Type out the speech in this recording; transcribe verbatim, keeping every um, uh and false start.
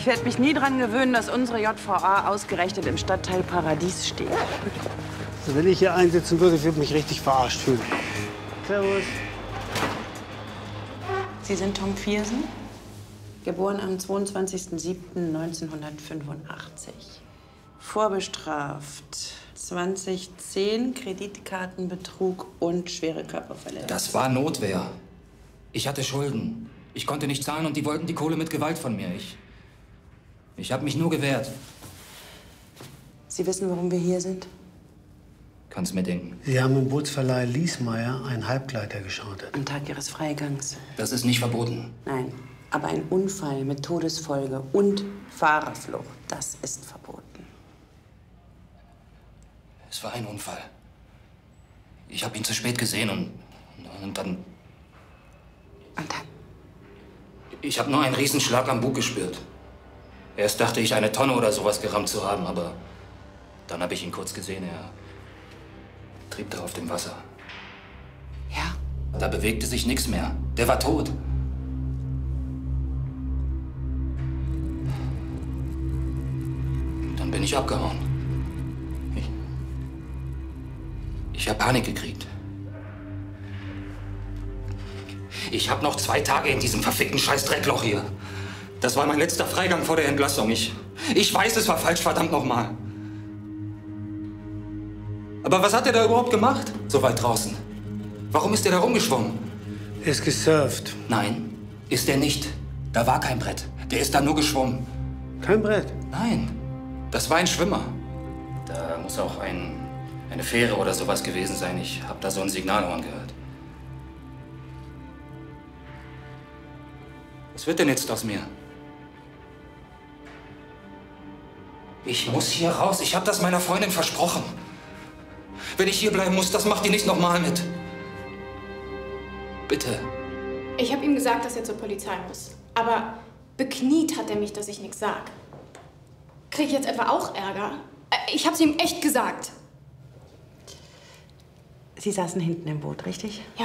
werde mich nie dran gewöhnen, dass unsere J V A ausgerechnet im Stadtteil Paradies steht. Also wenn ich hier einsitzen würde, würde ich mich richtig verarscht fühlen. Servus. Sie sind Tom Viersen, geboren am zweiundzwanzigsten siebten neunzehnhundertfünfundachtzig. Vorbestraft zwanzig zehn, Kreditkartenbetrug und schwere Körperverletzung. Das war Notwehr. Ich hatte Schulden. Ich konnte nicht zahlen und die wollten die Kohle mit Gewalt von mir. Ich, ich habe mich nur gewehrt. Sie wissen, warum wir hier sind? Kannst mir denken. Sie haben im Bootsverleih Liesmeier einen Halbgleiter geschartet. Am Tag Ihres Freigangs. Das ist nicht verboten. Nein, aber ein Unfall mit Todesfolge und Fahrerflucht, das ist verboten. Es war ein Unfall. Ich habe ihn zu spät gesehen und, und dann... Und dann? Ich habe nur einen Riesenschlag am Bug gespürt. Erst dachte ich, eine Tonne oder sowas gerammt zu haben, aber dann habe ich ihn kurz gesehen. Er trieb da auf dem Wasser. Ja? Da bewegte sich nichts mehr. Der war tot. Dann bin ich abgehauen. Ich, ich habe Panik gekriegt. Ich habe noch zwei Tage in diesem verfickten Scheiß-Dreckloch hier. Das war mein letzter Freigang vor der Entlassung. Ich, ich weiß, es war falsch, verdammt nochmal. Aber was hat er da überhaupt gemacht, so weit draußen? Warum ist er da rumgeschwommen? Er ist gesurft. Nein, ist er nicht. Da war kein Brett. Der ist da nur geschwommen. Kein Brett? Nein, das war ein Schwimmer. Da muss auch ein, eine Fähre oder sowas gewesen sein. Ich habe da so ein Signalhorn gehört. Was wird denn jetzt aus mir? Ich muss hier raus. Ich habe das meiner Freundin versprochen. Wenn ich hier bleiben muss, das macht die nicht nochmal mit. Bitte. Ich habe ihm gesagt, dass er zur Polizei muss. Aber bekniet hat er mich, dass ich nichts sag. Krieg ich jetzt etwa auch Ärger? Ich hab's ihm echt gesagt. Sie saßen hinten im Boot, richtig? Ja.